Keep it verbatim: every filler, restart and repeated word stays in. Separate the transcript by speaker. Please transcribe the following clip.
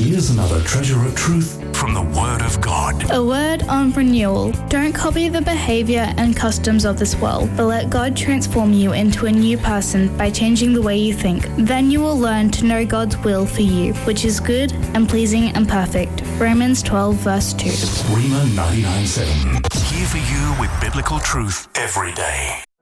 Speaker 1: Here's another treasure of truth from the Word of God.
Speaker 2: A word on renewal. Don't copy the behavior and customs of this world, but let God transform you into a new person by changing the way you think. Then you will learn to know God's will for you, which is good and pleasing and perfect. Romans twelve verse two.
Speaker 1: Rhema ninety-nine point seven. Here for you with biblical truth every day.